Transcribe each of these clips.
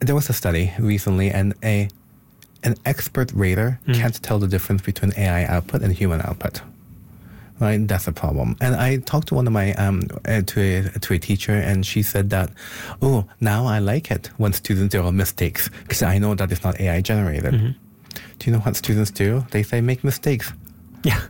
there was a study recently, and an expert rater can't tell the difference between AI output and human output. Right, that's a problem. And I talked to one of my to a teacher, and she said that, oh, now I like it when students do mistakes because I know that it's not AI generated. Do you know what students do? They say make mistakes. Yeah,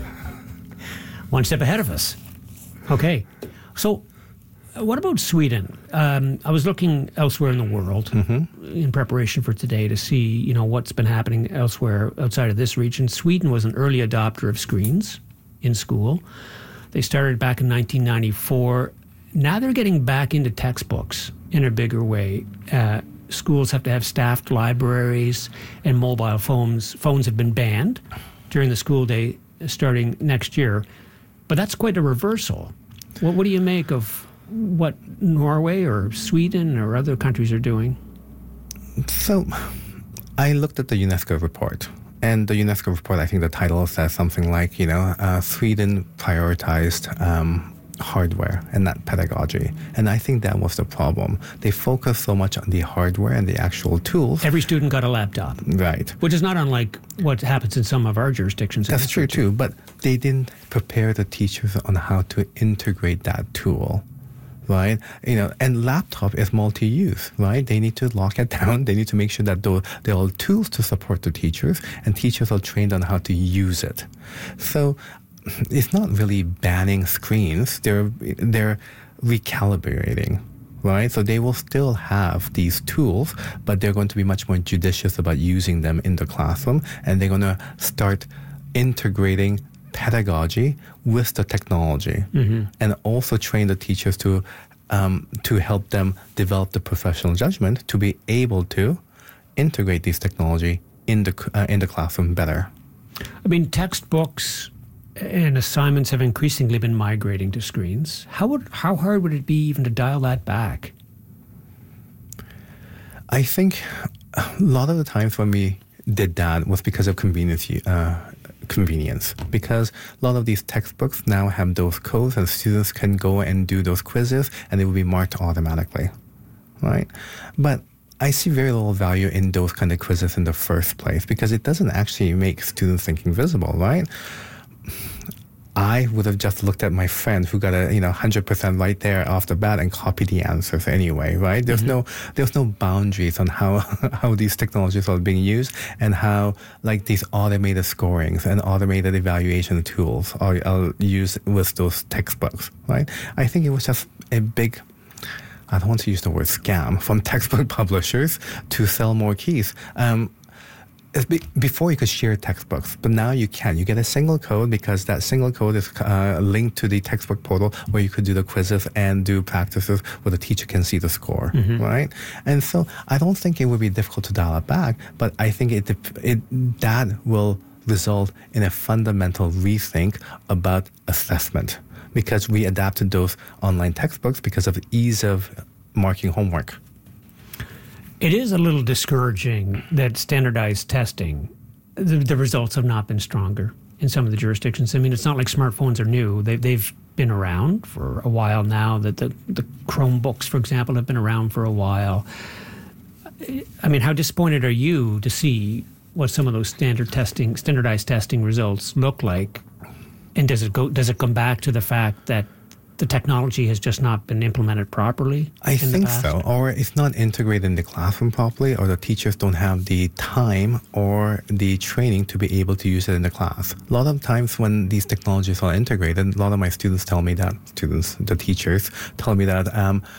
one step ahead of us. Okay, so what about Sweden? I was looking elsewhere in the world in preparation for today to see what's been happening elsewhere outside of this region. Sweden was an early adopter of screens in school. They started back in 1994. Now they're getting back into textbooks in a bigger way. Schools have to have staffed libraries, and mobile phones have been banned during the school day starting next year. But that's quite a reversal. What do you make of what Norway or Sweden or other countries are doing? So I looked at the UNESCO report. And the UNESCO report, I think the title says something like, Sweden prioritized hardware and not pedagogy. And I think that was the problem. They focused so much on the hardware and the actual tools. Every student got a laptop. Right. Which is not unlike what happens in some of our jurisdictions. That's true too, but they didn't prepare the teachers on how to integrate that tool. Right, and laptop is multi-use. Right, they need to lock it down. They need to make sure that there are tools to support the teachers, and teachers are trained on how to use it. So it's not really banning screens. They're recalibrating. Right, so they will still have these tools, but they're going to be much more judicious about using them in the classroom, and they're going to start integrating pedagogy with the technology, and also train the teachers to help them develop the professional judgment to be able to integrate these technology in the classroom better. I mean, textbooks and assignments have increasingly been migrating to screens. How hard would it be even to dial that back? I think a lot of the times when we did that was because of convenience, because a lot of these textbooks now have those codes, and students can go and do those quizzes, and it will be marked automatically, right? But I see very little value in those kind of quizzes in the first place because it doesn't actually make student thinking visible, right? I would have just looked at my friend who got a 100% right there off the bat and copied the answers anyway, right? There's no boundaries on how these technologies are being used and how these automated scorings and automated evaluation tools are used with those textbooks, right? I think it was just a big, I don't want to use the word scam, from textbook publishers to sell more keys. Before you could share textbooks, but now you can. You get a single code because that single code is linked to the textbook portal where you could do the quizzes and do practices where the teacher can see the score, right? And so I don't think it would be difficult to dial it back, but I think that will result in a fundamental rethink about assessment because we adapted those online textbooks because of the ease of marking homework. It is a little discouraging that standardized testing, the results have not been stronger in some of the jurisdictions. I mean, it's not like smartphones are new. They've been around for a while now. That the Chromebooks, for example, have been around for a while. I mean, how disappointed are you to see what some of those standardized testing results look like? And does it come back to the fact that the technology has just not been implemented properly? I think so, or it's not integrated in the classroom properly, or the teachers don't have the time or the training to be able to use it in the class. A lot of times when these technologies are integrated, a lot of my students tell me that, the teachers tell me that,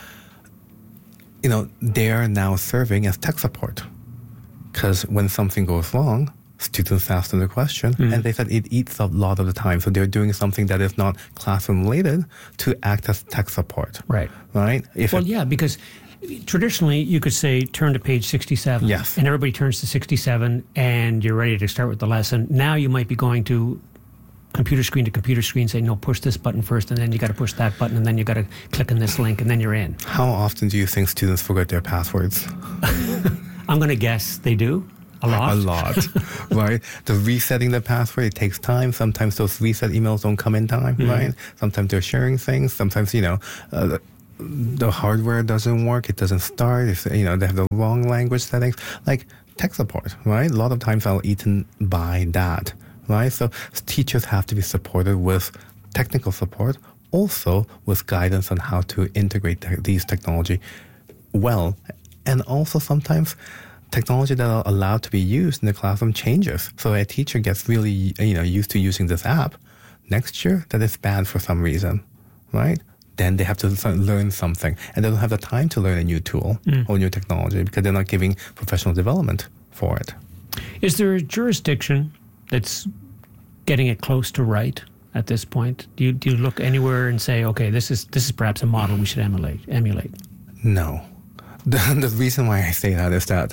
they are now serving as tech support. Because when something goes wrong, students ask them the question, and they said it eats up a lot of the time. So they're doing something that is not classroom related to act as tech support. Right. Right? Because traditionally you could say turn to page 67. Yes. And everybody turns to 67 and you're ready to start with the lesson. Now you might be going to computer screen, say, no, push this button first, and then you got to push that button, and then you got to click on this link, and then you're in. How often do you think students forget their passwords? I'm going to guess they do. A lot, right? The resetting the password, it takes time. Sometimes those reset emails don't come in time, right? Sometimes they're sharing things. Sometimes, the hardware doesn't work, it doesn't start, if they have the wrong language settings, like tech support, right? A lot of times I'll eaten by that, right? So teachers have to be supported with technical support, also with guidance on how to integrate these technology well. And also sometimes technology that are allowed to be used in the classroom changes. So a teacher gets really used to using this app. Next year, that is banned for some reason, right? Then they have to learn something, and they don't have the time to learn a new tool or new technology because they're not giving professional development for it. Is there a jurisdiction that's getting it close to right at this point? Do you look anywhere and say, okay, this is perhaps a model we should emulate? No. The reason why I say that is that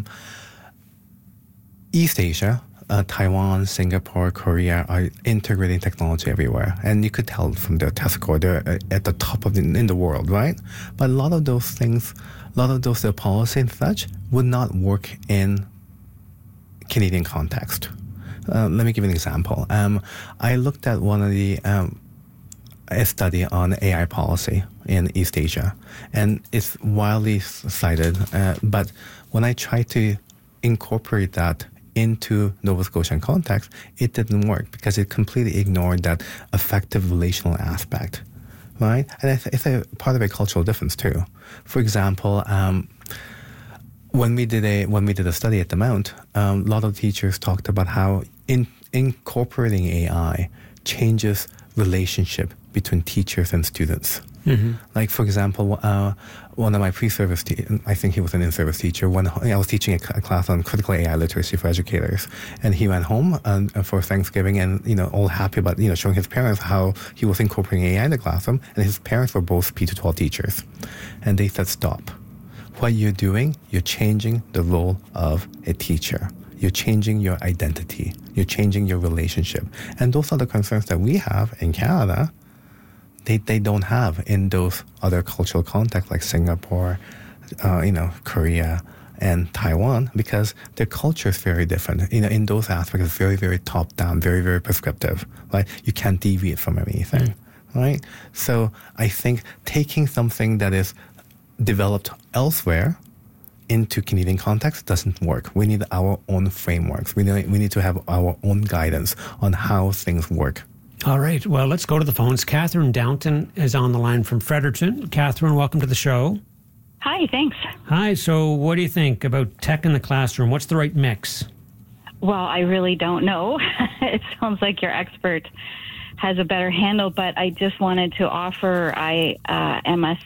East Asia, Taiwan, Singapore, Korea are integrating technology everywhere. And you could tell from their test score, they're at the top in the world, right? But a lot of those things, their policy and such would not work in Canadian context. Let me give you an example. I looked at one of the a study on AI policy in East Asia, and it's widely cited. But when I tried to incorporate that into Nova Scotian context, it didn't work because it completely ignored that effective relational aspect, right? And it's a part of a cultural difference too. For example, when we did a study at the Mount, a lot of teachers talked about how incorporating AI changes relationship between teachers and students. Mm-hmm. Like, for example, one of my pre-service, I think he was an in-service teacher, when I was teaching a class on critical AI literacy for educators, and he went home for Thanksgiving and, all happy about, showing his parents how he was incorporating AI in the classroom, and his parents were both P212 teachers. And they said, stop. What you're doing, you're changing the role of a teacher. You're changing your identity. You're changing your relationship. And those are the concerns that we have in Canada. They don't have in those other cultural contexts like Singapore, Korea, and Taiwan, because their culture is very different. In those aspects, it's very, very top-down, very, very prescriptive. Right? You can't deviate from anything. Right? So I think taking something that is developed elsewhere into Canadian context doesn't work. We need our own frameworks. We need to have our own guidance on how things work. All right. Well, let's go to the phones. Catherine Downton is on the line from Fredericton. Catherine, welcome to the show. Hi, thanks. Hi. So what do you think about tech in the classroom? What's the right mix? Well, I really don't know. It sounds like your expert has a better handle, but I just wanted to offer, I am a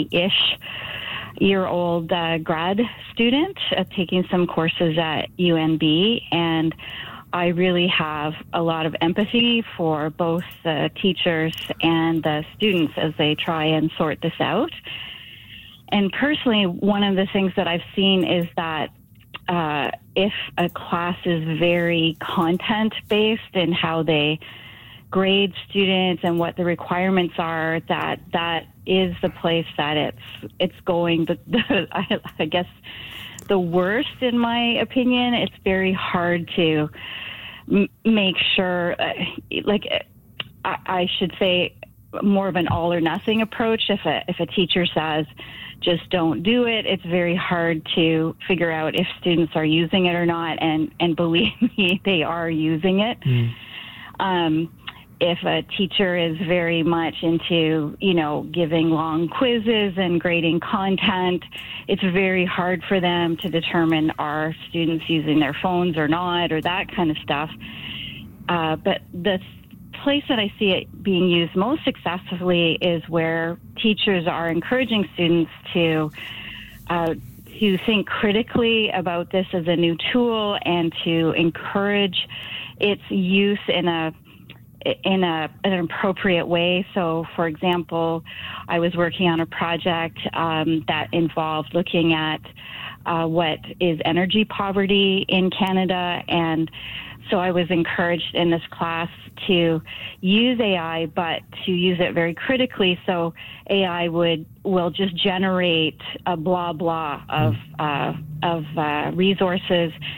60-ish-year-old grad student taking some courses at UNB, and I really have a lot of empathy for both the teachers and the students as they try and sort this out. And personally, one of the things that I've seen is that if a class is very content-based in how they grade students and what the requirements are, that is the place that it's going. I guess the worst, in my opinion. It's very hard to make sure, I should say, more of an all or nothing approach. If a teacher says, just don't do it, it's very hard to figure out if students are using it or not. And believe me, they are using it. If a teacher is very much into, giving long quizzes and grading content, it's very hard for them to determine are students using their phones or not, or that kind of stuff. But the place that I see it being used most successfully is where teachers are encouraging students to think critically about this as a new tool and to encourage its use in an appropriate way. So, for example, I was working on a project that involved looking at what is energy poverty in Canada, and so I was encouraged in this class to use AI, but to use it very critically. So AI will just generate a blah blah of resources,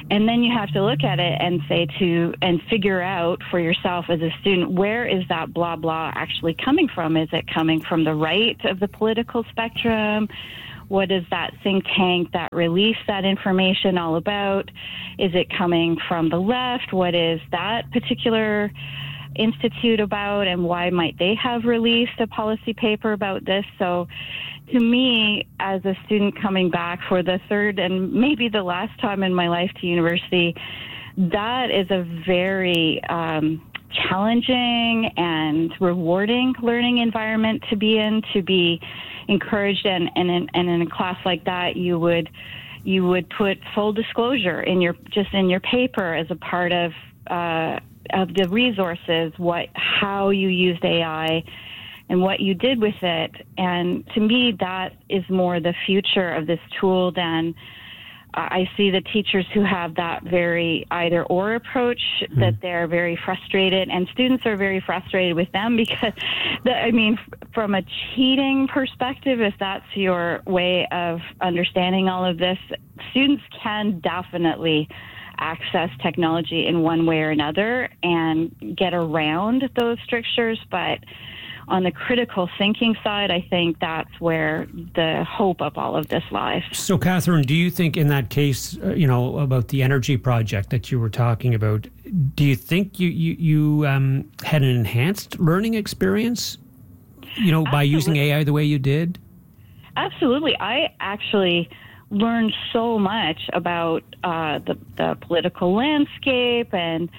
And then you have to look at it and and figure out for yourself as a student, where is that blah, blah actually coming from? Is it coming from the right of the political spectrum? What is that think tank that released that information all about? Is it coming from the left? What is that particular institute about, and why might they have released a policy paper about this? So to me, as a student coming back for the third and maybe the last time in my life to university, that is a very challenging and rewarding learning environment to be in, to be encouraged. And in a class like that, you would put full disclosure in your paper as a part of the resources, how you used AI and what you did with it. And to me, that is more the future of this tool than I see the teachers who have that very either or approach, that they're very frustrated, and students are very frustrated with them because, from a cheating perspective, if that's your way of understanding all of this, students can definitely access technology in one way or another and get around those strictures. But on the critical thinking side, I think that's where the hope of all of this lies. So, Catherine, do you think in that case, about the energy project that you were talking about, do you think you had an enhanced learning experience, by using AI the way you did? Absolutely. I actually learned so much about the political landscape and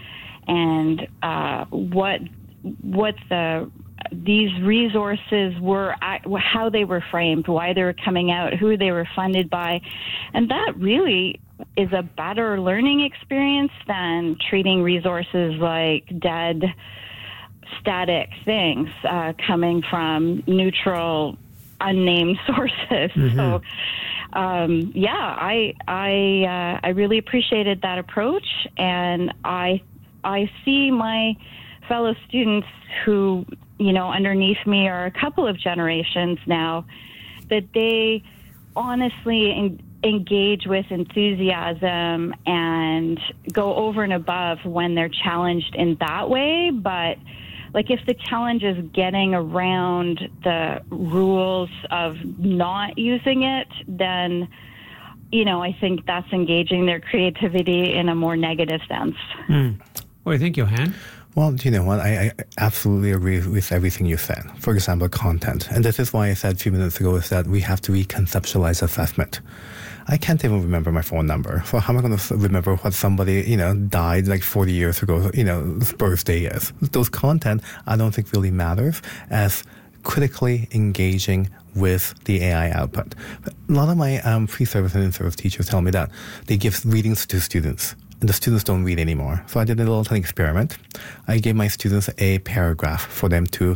what these resources were, how they were framed, why they were coming out, who they were funded by. And that really is a better learning experience than treating resources like dead, static things coming from neutral, unnamed sources. Mm-hmm. So, I really appreciated that approach, and I see my fellow students who, underneath me are a couple of generations now, that they honestly engage with enthusiasm and go over and above when they're challenged in that way. But if the challenge is getting around the rules of not using it, then, I think that's engaging their creativity in a more negative sense. What do you think, Johan? Well, do you know what? I absolutely agree with everything you said. For example, content. And this is why I said a few minutes ago is that we have to reconceptualize assessment. I can't even remember my phone number. So how am I going to remember what somebody, died 40 years ago, birthday is? Those content, I don't think really matters as critically engaging with the AI output. A lot of my pre-service and in-service teachers tell me that they give readings to students, and the students don't read anymore. So I did a little tiny experiment. I gave my students a paragraph for them to,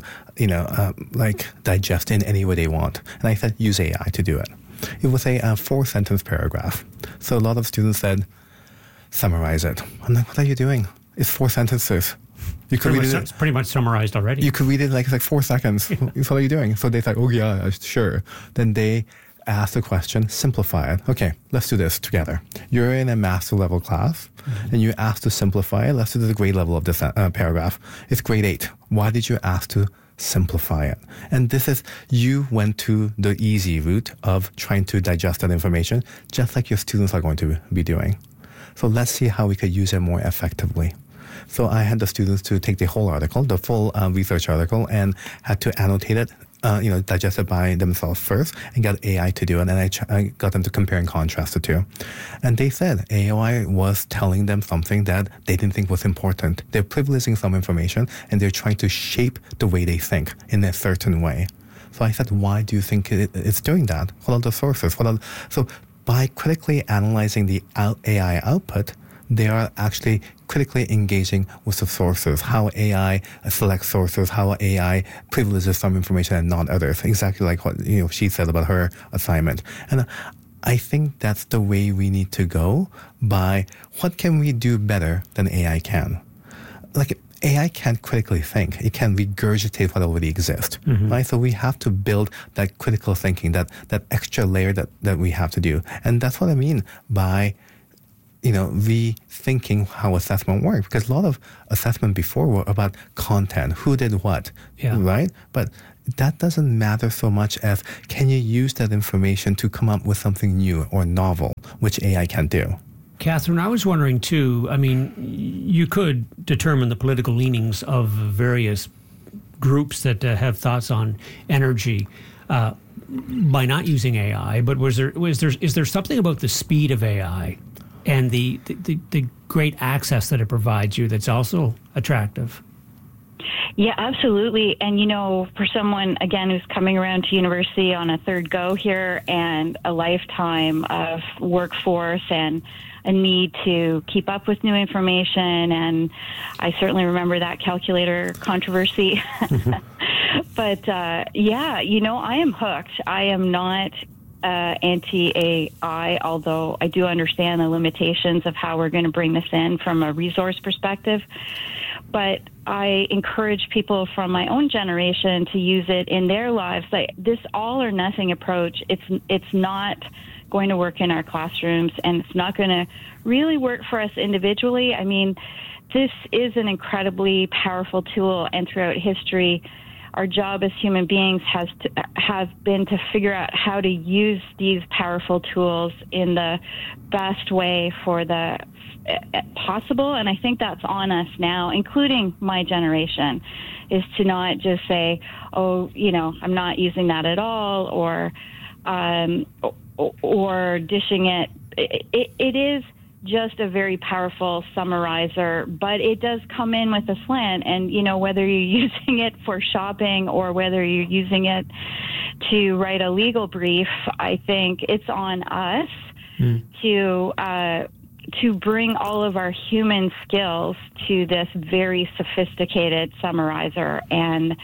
digest in any way they want. And I said, use AI to do it. It was a 4-sentence paragraph. So a lot of students said, summarize it. I'm like, what are you doing? It's 4 sentences. You could read it. It's pretty much summarized already. You could read it like 4 seconds. What are you doing? So they said, oh yeah, sure. Then they ask the question, simplify it. Okay, let's do this together. You're in a master level class, and you ask to simplify it. Let's do the grade level of this paragraph. It's grade 8. Why did you ask to simplify it? And this is, you went to the easy route of trying to digest that information, just like your students are going to be doing. So let's see how we could use it more effectively. So I had the students to take the whole article, the full research article, and had to annotate it, digest it by themselves first, and got AI to do it. And I got them to compare and contrast the two. And they said AI was telling them something that they didn't think was important. They're privileging some information, and they're trying to shape the way they think in a certain way. So I said, why do you think it's doing that? What are the sources? So by critically analyzing the AI output, they are actually critically engaging with the sources, how AI selects sources, how AI privileges some information and not others, exactly like what she said about her assignment. And I think that's the way we need to go by what can we do better than AI can. AI can't critically think. It can regurgitate what already exists, right? So we have to build that critical thinking, that extra layer that we have to do. And that's what I mean by rethinking how assessment works, because a lot of assessment before were about content, who did what, right? But that doesn't matter so much as can you use that information to come up with something new or novel, which AI can do. Catherine, I was wondering too, I mean, you could determine the political leanings of various groups that have thoughts on energy by not using AI, but is there something about the speed of AI and the great access that it provides you that's also attractive? Yeah, absolutely. And, for someone, again, who's coming around to university on a third go here and a lifetime of workforce and a need to keep up with new information, and I certainly remember that calculator controversy. But, I am hooked. I am not anti-AI, although I do understand the limitations of how we're going to bring this in from a resource perspective. But I encourage people from my own generation to use it in their lives. Like this all or nothing approach, it's not going to work in our classrooms, and it's not going to really work for us individually. I mean, this is an incredibly powerful tool, and throughout history, our job as human beings has been to figure out how to use these powerful tools in the best way for the possible. And I think that's on us now, including my generation, is to not just say, oh, I'm not using that at all, or dishing it. It is just a very powerful summarizer, but it does come in with a slant. And, whether you're using it for shopping or whether you're using it to write a legal brief, I think it's on us to bring all of our human skills to this very sophisticated summarizer and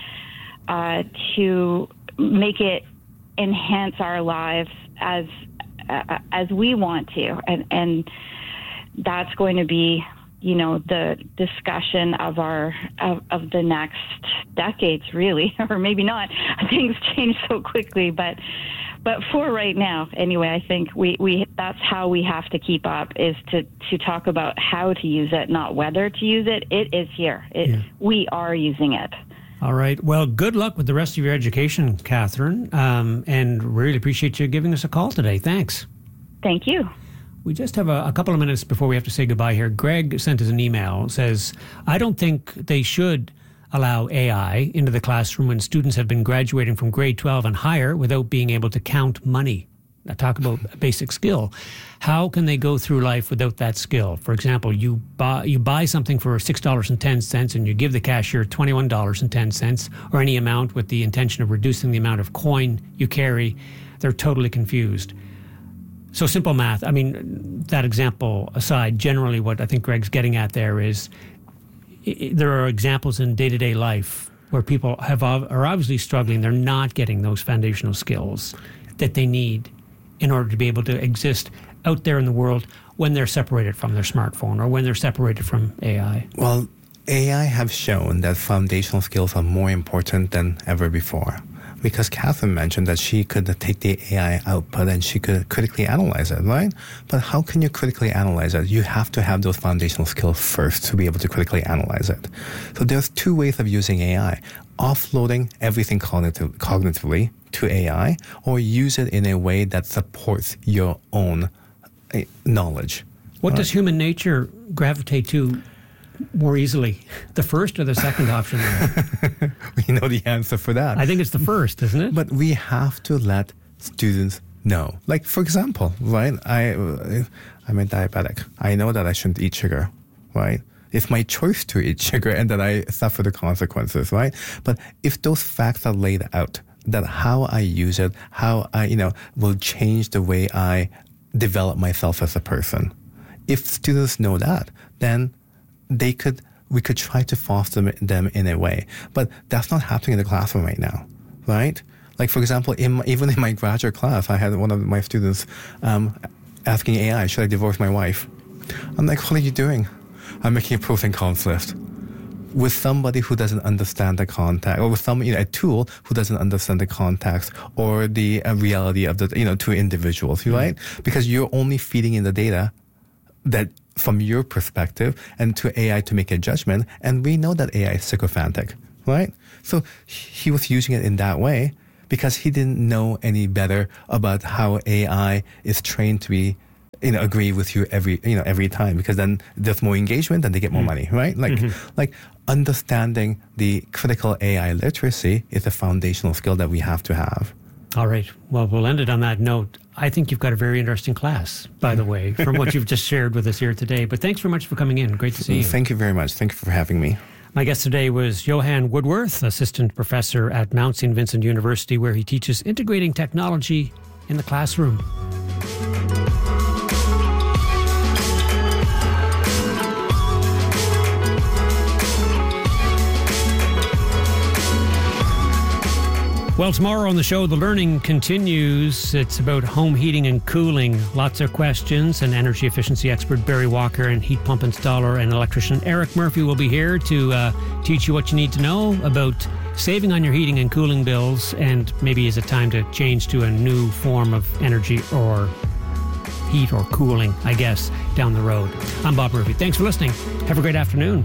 to make it enhance our lives as we want to. And that's going to be, the discussion of of the next decades, really, or maybe not. Things change so quickly, but for right now, anyway, I think we that's how we have to keep up, is to talk about how to use it, not whether to use it. It is here. We are using it. All right. Well, good luck with the rest of your education, Catherine, and really appreciate you giving us a call today. Thanks. Thank you. We just have a couple of minutes before we have to say goodbye here. Greg sent us an email, says, I don't think they should allow AI into the classroom when students have been graduating from grade 12 and higher without being able to count money. Now, talk about a basic skill. How can they go through life without that skill? For example, you buy something for $6.10 and you give the cashier $21.10 or any amount with the intention of reducing the amount of coin you carry. They're totally confused. So simple math. I mean, that example aside, generally what I think Greg's getting at there is there are examples in day-to-day life where people are obviously struggling. They're not getting those foundational skills that they need in order to be able to exist out there in the world when they're separated from their smartphone or when they're separated from AI. Well, AI have shown that foundational skills are more important than ever before. Because Catherine mentioned that she could take the AI output and she could critically analyze it, right? But how can you critically analyze it? You have to have those foundational skills first to be able to critically analyze it. So there's two ways of using AI. Offloading everything cognitively to AI, or use it in a way that supports your own knowledge. What does human nature gravitate to more easily, the first or the second option there? We know the answer for that. I think it's the first, isn't it? But we have to let students know. Like, for example, right, I'm a diabetic. I know that I shouldn't eat sugar, right? It's my choice to eat sugar and that I suffer the consequences, right? But if those facts are laid out, that how I use it, how I, will change the way I develop myself as a person. If students know that, then we could try to foster them in a way. But that's not happening in the classroom right now, right? Like, for example, even in my graduate class, I had one of my students asking AI, should I divorce my wife? I'm like, what are you doing? I'm making a pros and cons list with somebody who doesn't understand the context, or with a tool who doesn't understand the context or the reality of the, two individuals, right? Because you're only feeding in the data that from your perspective and to AI to make a judgment. And we know that AI is sycophantic, right? So he was using it in that way because he didn't know any better about how AI is trained to be, agree with you every time, because then there's more engagement and they get more money, right? Like understanding the critical AI literacy is a foundational skill that we have to have. All right. Well, we'll end it on that note. I think you've got a very interesting class, by the way, from what you've just shared with us here today. But thanks very much for coming in. Great to see you. Thank you very much. Thank you for having me. My guest today was Johan Woodworth, assistant professor at Mount St. Vincent University, where he teaches integrating technology in the classroom. Well, tomorrow on the show, the learning continues. It's about home heating and cooling. Lots of questions, and energy efficiency expert Barry Walker and heat pump installer and electrician Eric Murphy will be here to teach you what you need to know about saving on your heating and cooling bills, and maybe is it time to change to a new form of energy or heat or cooling, I guess, down the road. I'm Bob Murphy. Thanks for listening. Have a great afternoon.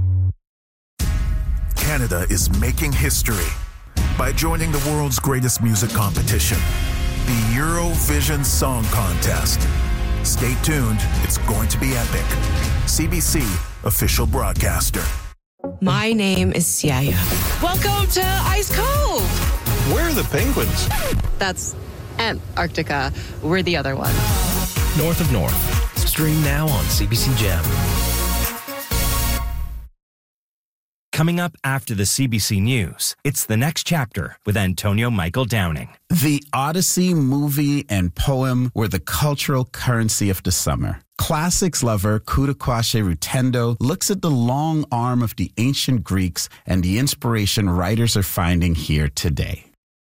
Canada is making history by joining the world's greatest music competition, the Eurovision Song Contest. Stay tuned, it's going to be epic. CBC, official broadcaster. My name is Siaya. Welcome to Ice Cove. Where are the penguins? That's Antarctica. We're the other one. North of North. Stream now on CBC Gem. Coming up after the CBC News, it's The Next Chapter with Antonio Michael Downing. The Odyssey movie and poem were the cultural currency of the summer. Classics lover Kudakwashe Rutendo looks at the long arm of the ancient Greeks and the inspiration writers are finding here today.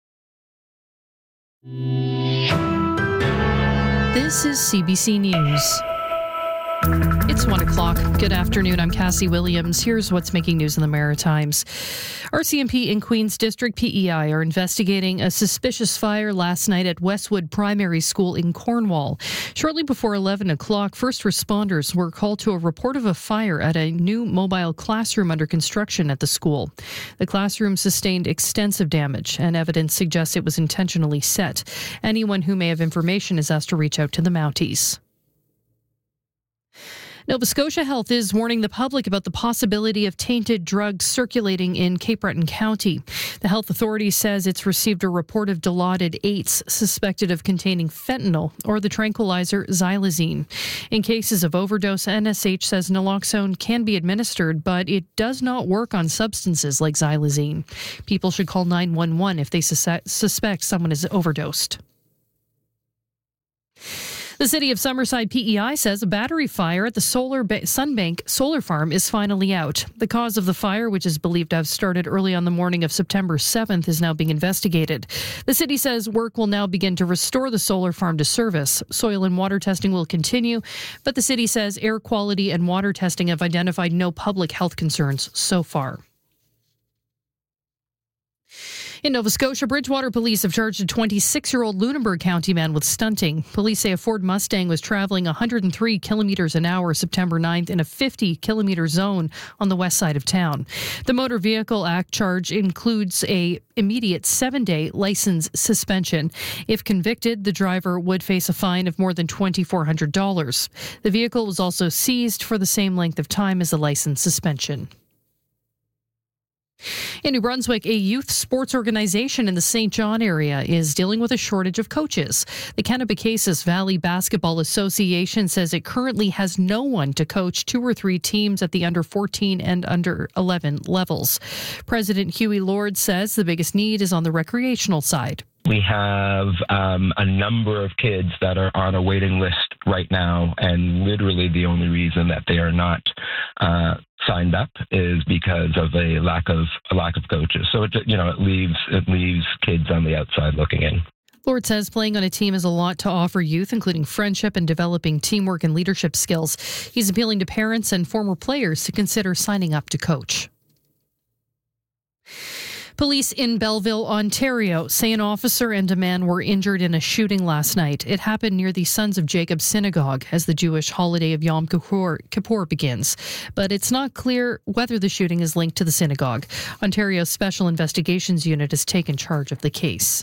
This is CBC News. It's 1 o'clock. Good afternoon. I'm Cassie Williams. Here's what's making news in the Maritimes. RCMP in Queen's District PEI are investigating a suspicious fire last night at Westwood Primary School in Cornwall. Shortly before 11 o'clock, first responders were called to a report of a fire at a new mobile classroom under construction at the school. The classroom sustained extensive damage, and evidence suggests it was intentionally set. Anyone who may have information is asked to reach out to the Mounties. Nova Scotia Health is warning the public about the possibility of tainted drugs circulating in Cape Breton County. The health authority says it's received a report of Dilaudid 8s suspected of containing fentanyl or the tranquilizer xylazine. In cases of overdose, NSH says naloxone can be administered, but it does not work on substances like xylazine. People should call 911 if they suspect someone is overdosed. The City of Summerside PEI says a battery fire at the Sunbank Solar Farm is finally out. The cause of the fire, which is believed to have started early on the morning of September 7th, is now being investigated. The city says work will now begin to restore the solar farm to service. Soil and water testing will continue, but the city says air quality and water testing have identified no public health concerns so far. In Nova Scotia, Bridgewater police have charged a 26-year-old Lunenburg County man with stunting. Police say a Ford Mustang was traveling 103 kilometers an hour September 9th in a 50-kilometer zone on the west side of town. The Motor Vehicle Act charge includes a immediate 7-day license suspension. If convicted, the driver would face a fine of more than $2,400. The vehicle was also seized for the same length of time as the license suspension. In New Brunswick, a youth sports organization in the St. John area is dealing with a shortage of coaches. The Kennebecasis Valley Basketball Association says it currently has no one to coach 2 or 3 teams at the under 14 and under 11 levels. President Huey Lord says the biggest need is on the recreational side. We have a number of kids that are on a waiting list right now, and literally the only reason that they are not signed up is because of a lack of coaches. So it leaves kids on the outside looking in. Lord says playing on a team has a lot to offer youth, including friendship and developing teamwork and leadership skills. He's appealing to parents and former players to consider signing up to coach. Police in Belleville, Ontario, say an officer and a man were injured in a shooting last night. It happened near the Sons of Jacob Synagogue as the Jewish holiday of Yom Kippur begins. But it's not clear whether the shooting is linked to the synagogue. Ontario's Special Investigations Unit has taken charge of the case.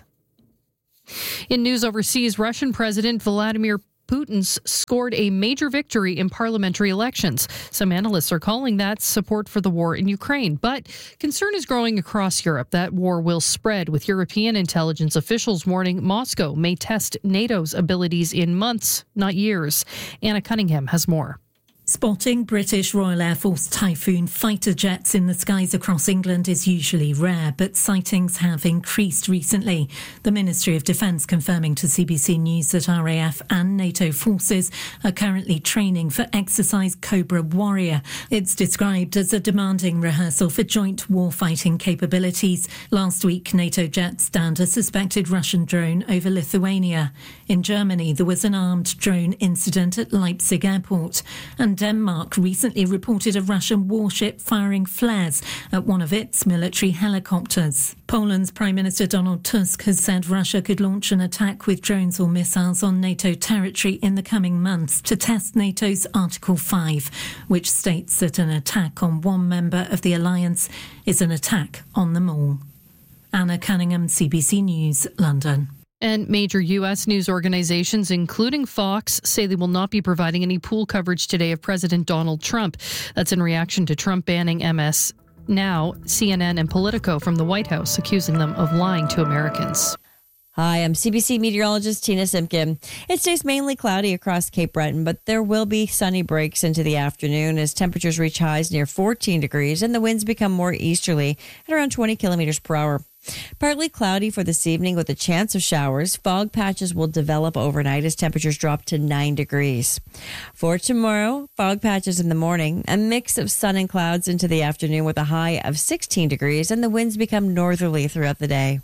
In news overseas, Russian President Vladimir Putin's scored a major victory in parliamentary elections. Some analysts are calling that support for the war in Ukraine. But concern is growing across Europe that war will spread, with European intelligence officials warning Moscow may test NATO's abilities in months, not years. Anna Cunningham has more. Spotting British Royal Air Force Typhoon fighter jets in the skies across England is usually rare, but sightings have increased recently. The Ministry of Defence confirming to CBC News that RAF and NATO forces are currently training for Exercise Cobra Warrior. It's described as a demanding rehearsal for joint warfighting capabilities. Last week, NATO jets downed a suspected Russian drone over Lithuania. In Germany, there was an armed drone incident at Leipzig Airport, and Denmark recently reported a Russian warship firing flares at one of its military helicopters. Poland's Prime Minister Donald Tusk has said Russia could launch an attack with drones or missiles on NATO territory in the coming months to test NATO's Article 5, which states that an attack on one member of the alliance is an attack on them all. Anna Cunningham, CBC News, London. And major U.S. news organizations, including Fox, say they will not be providing any pool coverage today of President Donald Trump. That's in reaction to Trump banning MS Now, CNN, and Politico from the White House, accusing them of lying to Americans. Hi, I'm CBC meteorologist Tina Simpkin. It stays mainly cloudy across Cape Breton, but there will be sunny breaks into the afternoon as temperatures reach highs near 14 degrees and the winds become more easterly at around 20 kilometers per hour. Partly cloudy for this evening with a chance of showers. Fog patches will develop overnight as temperatures drop to 9 degrees. For tomorrow, fog patches in the morning, a mix of sun and clouds into the afternoon with a high of 16 degrees, and the winds become northerly throughout the day.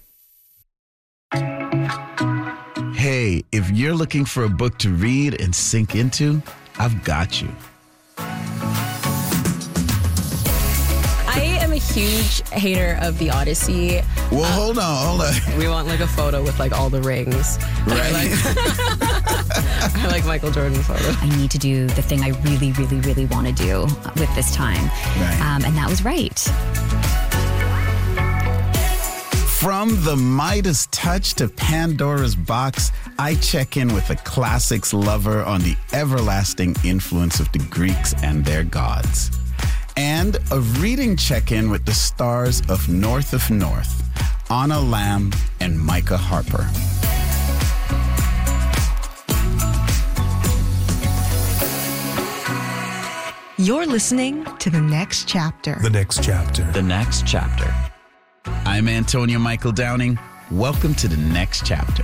Hey, if you're looking for a book to read and sink into, I've got you. I am a huge hater of the Odyssey. Well, hold on. We want like a photo with like all the rings. Right. I like Michael Jordan's photo. I need to do the thing I really, really, really want to do with this time. Right. And that was right. From the Midas touch to Pandora's box, I check in with a classics lover on the everlasting influence of the Greeks and their gods. And a reading check-in with the stars of North of North, Anna Lamb and Micah Harper. You're listening to The Next Chapter. The Next Chapter. The Next Chapter. I'm Antonio Michael Downing. Welcome to The Next Chapter.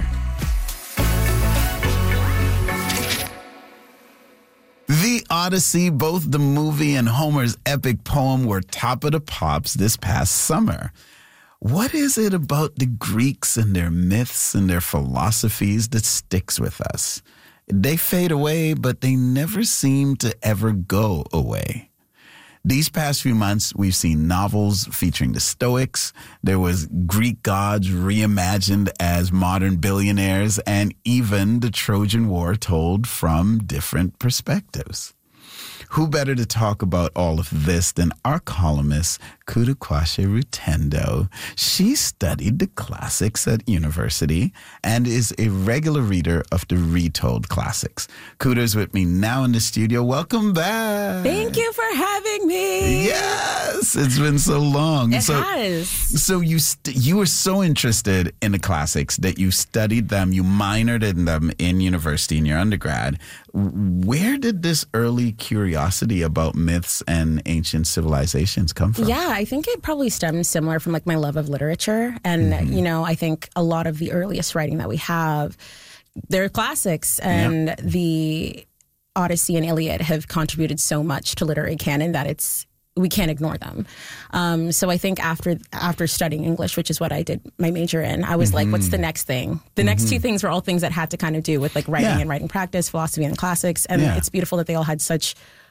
The Odyssey, both the movie and Homer's epic poem, were top of the pops this past summer. What is it about the Greeks and their myths and their philosophies that sticks with us? They fade away, but they never seem to ever go away. These past few months, we've seen novels featuring the Stoics. There was Greek gods reimagined as modern billionaires, and even the Trojan War told from different perspectives. Who better to talk about all of this than our columnist, Kudakwashe Rutendo? She studied the classics at university and is a regular reader of the Retold classics. Kuda's with me now in the studio. Welcome back. Thank you for having me. Yes, it's been so long. It has. So you were so interested in the classics that you studied them, you minored in them in university in your undergrad. Where did this early curiosity about myths and ancient civilizations come from? Yeah, I think it probably stems similar from like my love of literature. And, you know, I think a lot of the earliest writing that we have, they're classics, and the Odyssey and Iliad have contributed so much to literary canon that we can't ignore them. So I think after studying English, which is what I did my major in, I was like, what's the next thing? The next two things were all things that had to kind of do with like writing and writing practice, philosophy and classics. And it's beautiful that they all had such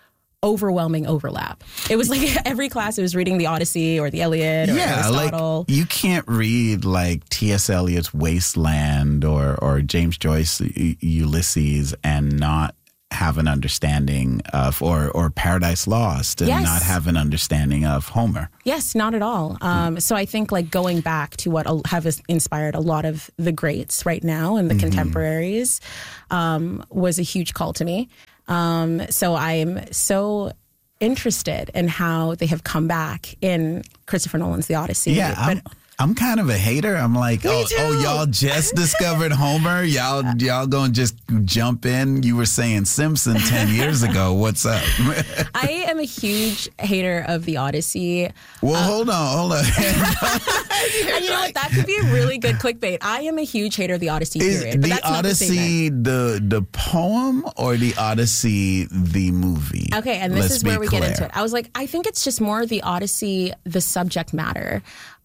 overwhelming overlap. It was like every class it was reading the Odyssey or the Iliad or Aristotle. Like you can't read like T.S. Eliot's Wasteland or James Joyce Ulysses and not have an understanding of, or Paradise Lost and not have an understanding of Homer. Yes, not at all. So I think like going back to what have inspired a lot of the greats right now and the contemporaries was a huge call to me. So I'm so interested in how they have come back in Christopher Nolan's The Odyssey. Yeah, I'm kind of a hater. I'm like, oh, y'all just discovered Homer? Y'all gonna just jump in? You were saying Simpson 10 years ago. What's up? I am a huge hater of The Odyssey. Well, hold on. And you know what? That could be a really good clickbait. I am a huge hater of The Odyssey, period. Is the Odyssey the poem or The Odyssey the movie? Okay, and this is where we get into it. I was like, I think it's just more The Odyssey, the subject matter.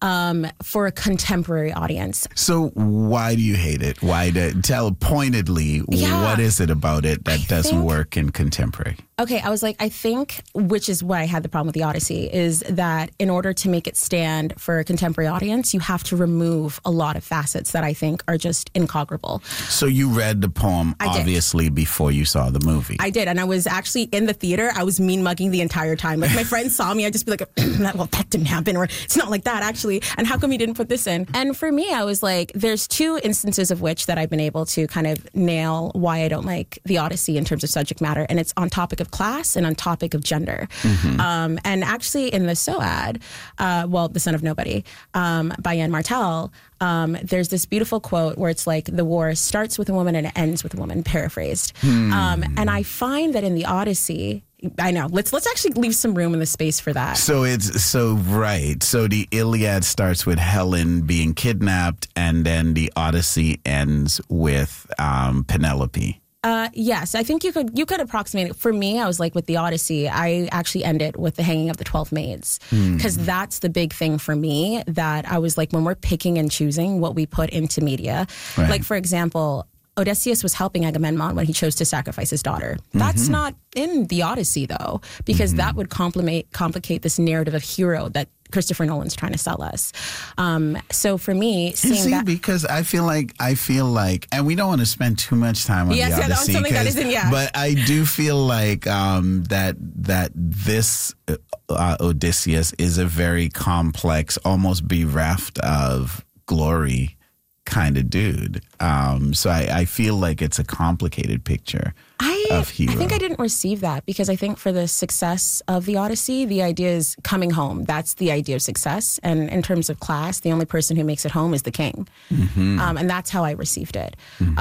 For a contemporary audience. So why do you hate it? Tell pointedly, what is it about it that doesn't work in contemporary? Okay, I was like, I think, which is why I had the problem with The Odyssey, is that in order to make it stand for a contemporary audience, you have to remove a lot of facets that I think are just incongruous. So you read the poem, obviously, before you saw the movie. I did, and I was actually in the theater. I was mean mugging the entire time. Like, my friends saw me, I'd just be like, well, that didn't happen, or it's not like that, actually, and how come you didn't put this in? And for me, I was like, there's two instances of which that I've been able to kind of nail why I don't like The Odyssey in terms of subject matter, and it's on topic of class and on topic of gender. And actually in the SOAD, The Son of Nobody, by Yann Martel, there's this beautiful quote where it's like the war starts with a woman and it ends with a woman, paraphrased. And I find that in the Odyssey, I know. Let's actually leave some room in the space for that. So So the Iliad starts with Helen being kidnapped, and then the Odyssey ends with Penelope. Yes, I think you could approximate it. For me, I was like with the Odyssey, I actually ended with the hanging of the 12 maids, because that's the big thing for me, that I was like, when we're picking and choosing what we put into media, like for example, Odysseus was helping Agamemnon when he chose to sacrifice his daughter. That's not in the Odyssey, though, because that would complicate this narrative of hero that Christopher Nolan's trying to sell us. So for me, because I feel like, and we don't want to spend too much time on the Odyssey, something that isn't, but I do feel like that this Odysseus is a very complex, almost bereft of glory kind of dude. So I feel like it's a complicated picture of hero. I think I didn't receive that, because I think for the success of the Odyssey, the idea is coming home. That's the idea of success. And in terms of class, the only person who makes it home is the king. And that's how I received it.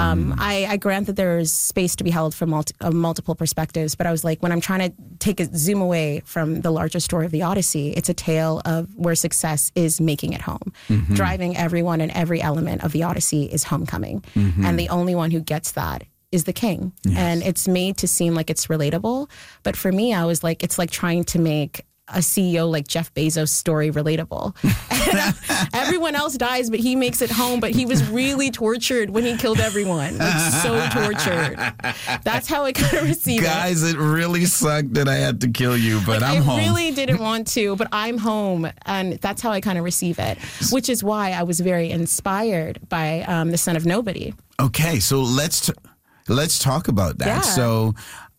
I grant that there's space to be held from multiple perspectives, but I was like, when I'm trying to take a zoom away from the larger story of the Odyssey, it's a tale of where success is making it home. Driving everyone and every element of the Odyssey is homecoming. And the only one who gets that is the king. And it's made to seem like it's relatable. But for me, I was like, it's like trying to make a CEO like Jeff Bezos' story relatable. Everyone else dies, but he makes it home. But he was really tortured when he killed everyone. Like, so tortured. That's how I kind of received it. Guys, it really sucked that I had to kill you, but I'm home. I really didn't want to, but I'm home. And that's how I kind of receive it, which is why I was very inspired by The Son of Nobody. Okay, so let's talk about that. Yeah. So,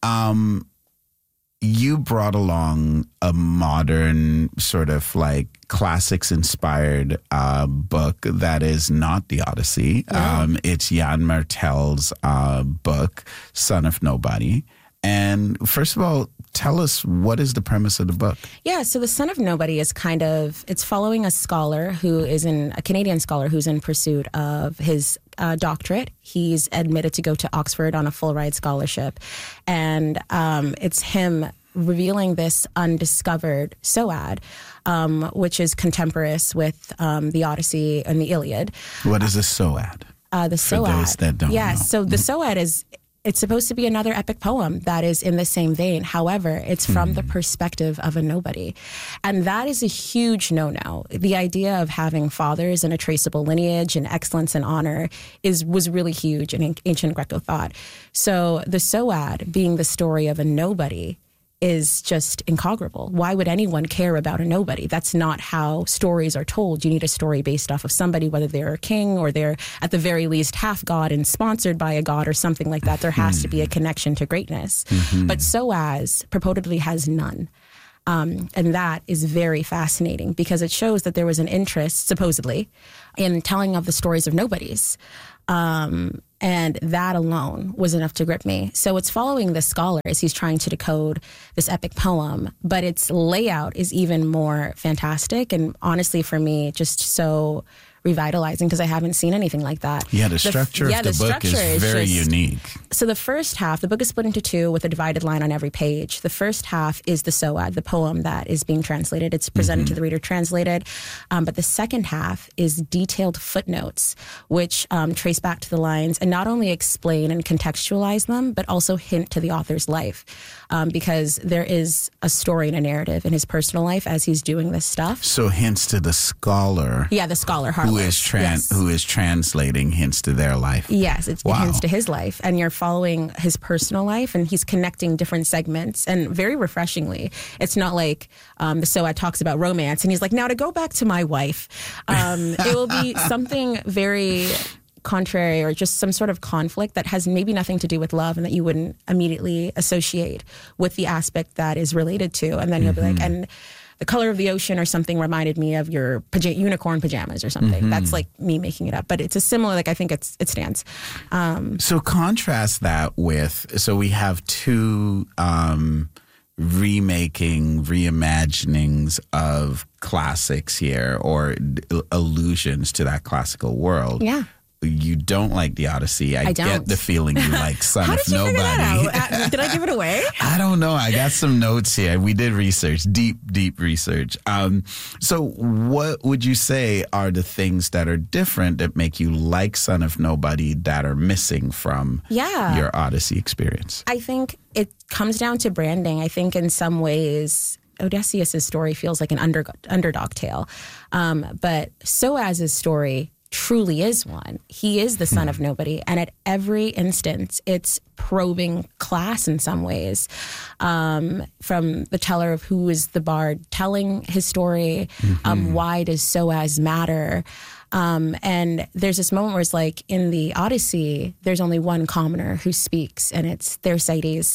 you brought along a modern sort of like classics inspired book that is not the Odyssey. It's Yann Martel's book, Son of Nobody. And first of all, tell us, what is the premise of the book? Yeah, so The Son of Nobody is it's following a scholar a Canadian scholar who's in pursuit of his doctorate. He's admitted to go to Oxford on a full ride scholarship. And it's him revealing this undiscovered SOAD, which is contemporaneous with the Odyssey and the Iliad. What is a SOAD? The SOAD. For those that don't know. So the SOAD it's supposed to be another epic poem that is in the same vein. However, it's from the perspective of a nobody. And that is a huge no-no. The idea of having fathers and a traceable lineage and excellence and honor was really huge in ancient Greco thought. So the SOAD, being the story of a nobody, is just incomparable. Why would anyone care about a nobody? That's not how stories are told. You need a story based off of somebody, whether they're a king or they're at the very least half god and sponsored by a god or something like that. There has to be a connection to greatness. But SOAS purportedly has none. And that is very fascinating because it shows that there was an interest, supposedly, in telling of the stories of nobodies. And that alone was enough to grip me. So it's following the scholar as he's trying to decode this epic poem, but its layout is even more fantastic. And honestly, for me, just so revitalizing because I haven't seen anything like that. Yeah, the structure of the book is very unique. So the first half, the book is split into two with a divided line on every page. The first half is the SOAD, the poem that is being translated. It's presented to the reader translated. But the second half is detailed footnotes, which trace back to the lines and not only explain and contextualize them, but also hint to the author's life. Because there is a story and a narrative in his personal life as he's doing this stuff. So hints to the scholar. Yeah, the scholar, Harlow. Who is translating hints to their life. Yes, it hints to his life. And you're following his personal life, and he's connecting different segments. And very refreshingly, it's not like the SOAD talks about romance, and he's like, now to go back to my wife. It will be something very contrary or just some sort of conflict that has maybe nothing to do with love and that you wouldn't immediately associate with the aspect that is related to. And then you'll be like, and the color of the ocean or something reminded me of your unicorn pajamas or something. That's like me making it up, but it's a similar, like I think it stands. So contrast that with, so we have two reimaginings of classics here or allusions to that classical world. Yeah. You don't like The Odyssey. I don't. Get the feeling you like Son How of did you Nobody. figure that out? Did I give it away? I don't know. I got some notes here. We did research, deep research. So what would you say are the things that are different that make you like Son of Nobody that are missing from your Odyssey experience? I think it comes down to branding. I think in some ways Odysseus' story feels like an underdog tale. But SOAS's story truly is one. He is the son of nobody. And at every instance, it's probing class in some ways. From the teller of who is the bard telling his story, why does SOAS matter? And there's this moment where it's like in the Odyssey, there's only one commoner who speaks, and it's Thersites.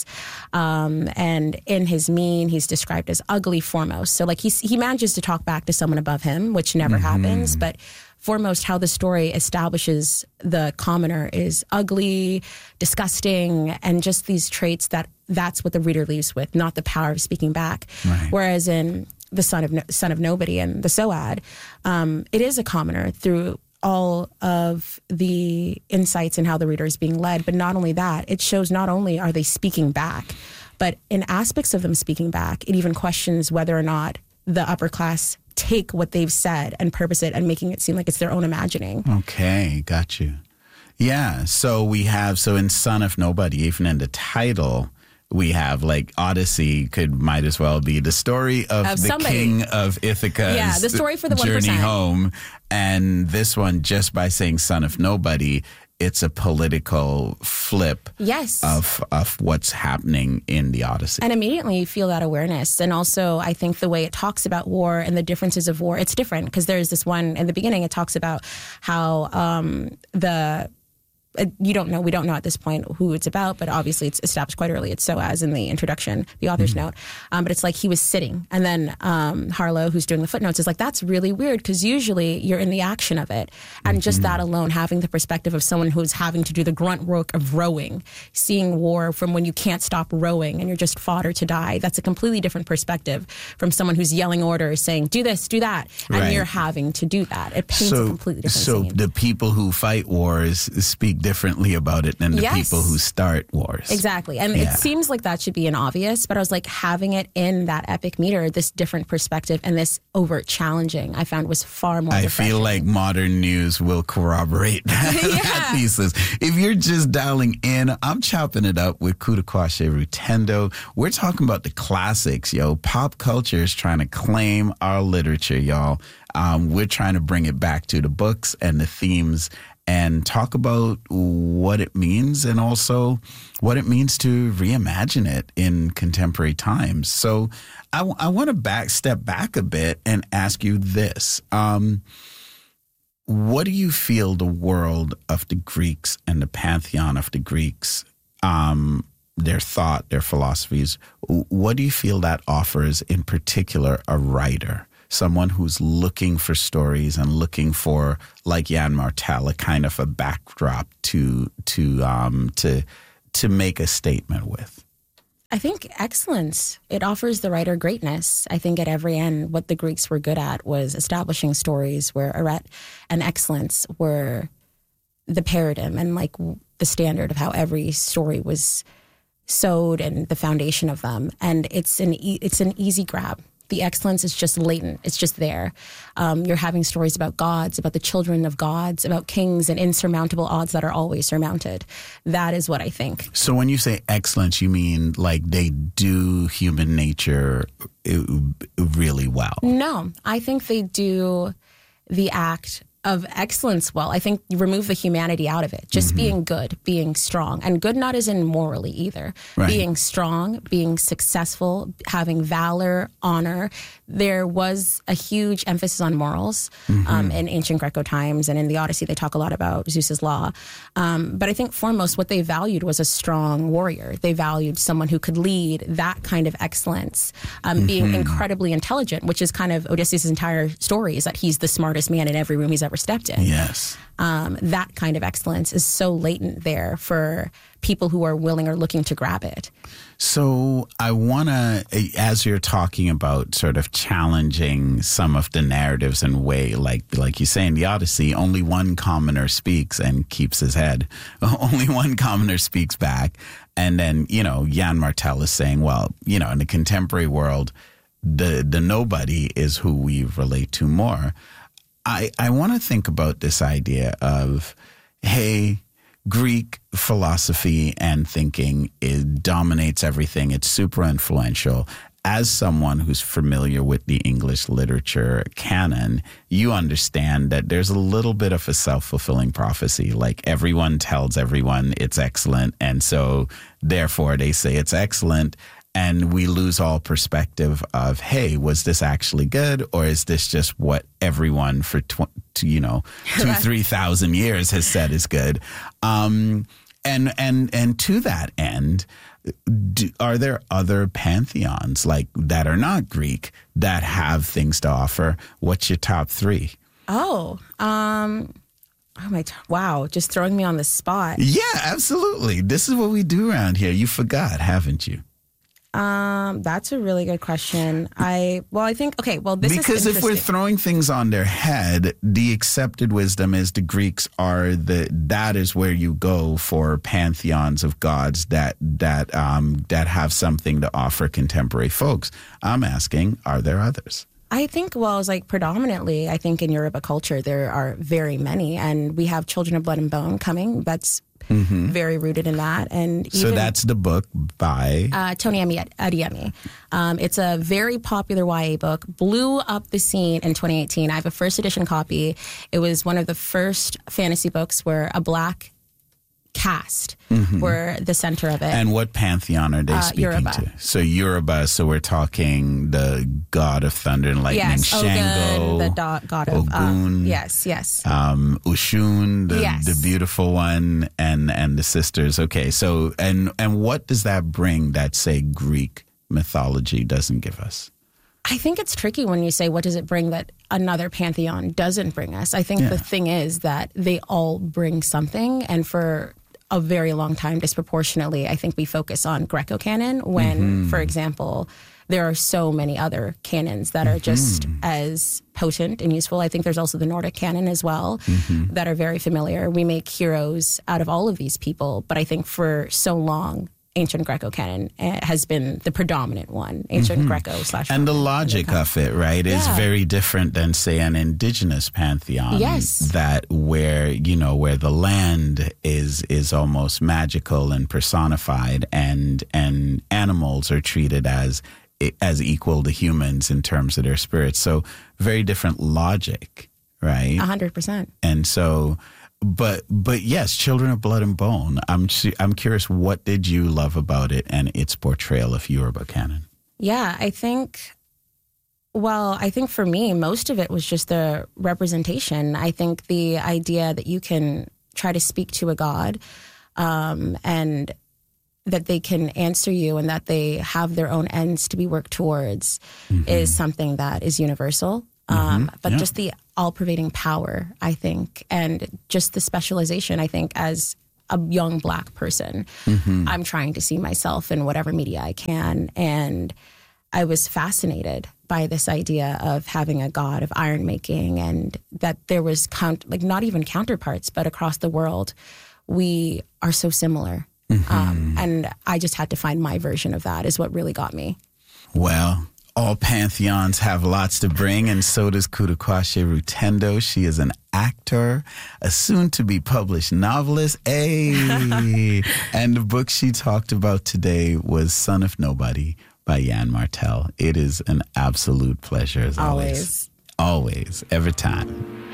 And in his mien, he's described as ugly foremost. So like he manages to talk back to someone above him, which never happens, but foremost, how the story establishes the commoner is ugly, disgusting, and just these traits that's what the reader leaves with, not the power of speaking back. Right. Whereas in the son of nobody and the SOAD, it is a commoner through all of the insights and how the reader is being led. But not only that, it shows not only are they speaking back, but in aspects of them speaking back, it even questions whether or not the upper class take what they've said and purpose it and making it seem like it's their own imagining. Okay, got you. Yeah, so in Son of Nobody, even in the title, we have like Odyssey might as well be the story of the somebody. King of Ithaca's the story for the 1%. Journey home. And this one, just by saying Son of Nobody, it's a political flip of what's happening in the Odyssey. And immediately you feel that awareness. And also, I think the way it talks about war and the differences of war, it's different because there's this one in the beginning, it talks about how we don't know at this point who it's about, but obviously it's established quite early. It's SOAS in the introduction, the author's note. But it's like he was sitting. And then Harlow, who's doing the footnotes, is like, that's really weird because usually you're in the action of it. And just that alone, having the perspective of someone who's having to do the grunt work of rowing, seeing war from when you can't stop rowing and you're just fodder to die, that's a completely different perspective from someone who's yelling orders, saying, do this, do that. And you're having to do that. It paints a completely different scene. So the people who fight wars speak differently about it than the people who start wars. Exactly. And it seems like that should be an obvious, but I was like, having it in that epic meter, this different perspective and this overt challenging, I found was far more refreshing. I feel like modern news will corroborate that thesis. If you're just dialing in, I'm chopping it up with Kutakwashe Rutendo. We're talking about the classics, yo. Pop culture is trying to claim our literature, y'all. We're trying to bring it back to the books and the themes and talk about what it means and also what it means to reimagine it in contemporary times. So I want to step back a bit and ask you this. What do you feel the world of the Greeks and the pantheon of the Greeks, their thought, their philosophies, what do you feel that offers in particular a writer? Someone who's looking for stories and looking for, like Jan Martel, a kind of a backdrop to make a statement with? I think excellence. It offers the writer greatness. I think at every end, what the Greeks were good at was establishing stories where arete and excellence were the paradigm and like the standard of how every story was sewed and the foundation of them. And it's an easy grab. The excellence is just latent. It's just there. You're having stories about gods, about the children of gods, about kings and insurmountable odds that are always surmounted. That is what I think. So when you say excellence, you mean like they do human nature really well? No, I think they do the act of excellence well. I think you remove the humanity out of it. Just being good, being strong. And good not as in morally either. Right. Being strong, being successful, having valor, honor. There was a huge emphasis on morals in ancient Greco times. And in the Odyssey, they talk a lot about Zeus's law. But I think foremost, what they valued was a strong warrior. They valued someone who could lead, that kind of excellence. Being incredibly intelligent, which is kind of Odysseus' entire story, is that he's the smartest man in every room he's ever stepped in. Yes. That kind of excellence is so latent there for people who are willing or looking to grab it. So I want to, as you're talking about sort of challenging some of the narratives in a way, like you say in the Odyssey, only one commoner speaks and keeps his head. Only one commoner speaks back. And then, Jan Martel is saying, well, in the contemporary world, the nobody is who we relate to more. I want to think about this idea of, hey, Greek philosophy and thinking dominates everything. It's super influential. As someone who's familiar with the English literature canon, you understand that there's a little bit of a self-fulfilling prophecy. Like everyone tells everyone it's excellent, and so therefore they say it's excellent. And we lose all perspective of, hey, was this actually good, or is this just what everyone for 3,000 years has said is good? And to that end, are there other pantheons like that are not Greek that have things to offer? What's your top three? Wow, just throwing me on the spot. Yeah, absolutely. This is what we do around here. You forgot, haven't you? That's a really good question. I think, this is because if we're throwing things on their head, the accepted wisdom is the Greeks are that is where you go for pantheons of gods that have something to offer contemporary folks. I'm asking, are there others? I think, predominantly, I think in Yoruba culture, there are very many. And we have Children of Blood and Bone coming. That's very rooted in that. And so that's the book by Tony Adeyemi. It's a very popular YA book, blew up the scene in 2018. I have a first edition copy. It was one of the first fantasy books where a Black cast were the center of it. And what pantheon are they speaking Yoruba. to? So Yoruba, so we're talking the god of thunder and lightning, yes, Shango, Ogun, the god of Ogun, yes. Ushun, yes. the beautiful one, and the sisters. Okay, so and what does that bring that, say, Greek mythology doesn't give us? I think it's tricky when you say, what does it bring that another pantheon doesn't bring us? I think the thing is that they all bring something, and for a very long time, disproportionately, I think we focus on Greco canon when, for example, there are so many other canons that are just as potent and useful. I think there's also the Nordic canon as well that are very familiar. We make heroes out of all of these people, but I think for so long, ancient Greco canon has been the predominant one. Ancient Greco / and the logic of it, right, is very different than, say, an indigenous pantheon. Yes, that where the land is almost magical and personified, and animals are treated as equal to humans in terms of their spirits. So very different logic, right? 100%. And so But yes, Children of Blood and Bone. I'm curious, what did you love about it and its portrayal of Yoruba canon? Yeah, I think for me, most of it was just the representation. I think the idea that you can try to speak to a God and that they can answer you and that they have their own ends to be worked towards is something that is universal. But just the all-pervading power, I think, and just the specialization, I think, as a young Black person, I'm trying to see myself in whatever media I can. And I was fascinated by this idea of having a god of iron making, and that there was not even counterparts, but across the world, we are so similar. And I just had to find my version of that is what really got me. Well, all pantheons have lots to bring, and so does Kudakwashe Rutendo. She is an actor, a soon-to-be-published novelist. Hey! And the book she talked about today was Son of Nobody by Yann Martel. It is an absolute pleasure, as always. Always, every time.